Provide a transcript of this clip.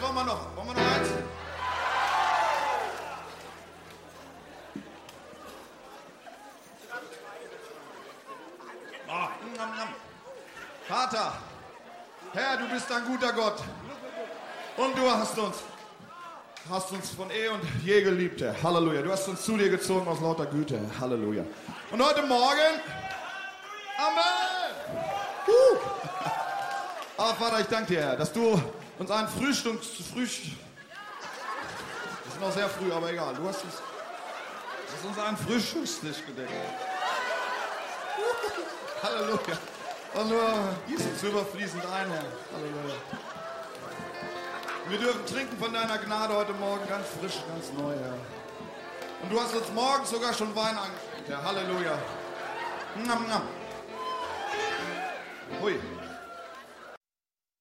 wollen wir noch. Wollen wir noch eins? Vater, Herr, du bist ein guter Gott. Und du hast uns von eh und je geliebt, Herr. Halleluja. Du hast uns zu dir gezogen aus lauter Güte, Herr. Halleluja. Und heute Morgen, Amen. Aber Vater, ich danke dir, Herr, dass du uns einen das ist noch sehr früh, aber egal. Du hast uns einen Frühstückstisch gedeckt. Halleluja. Und nur gieß uns überfließend ein, Herr. Halleluja. Wir dürfen trinken von deiner Gnade heute Morgen ganz frisch, ganz neu, Herr. Und du hast uns morgens sogar schon Wein angeschenkt, Herr. Halleluja. Hui.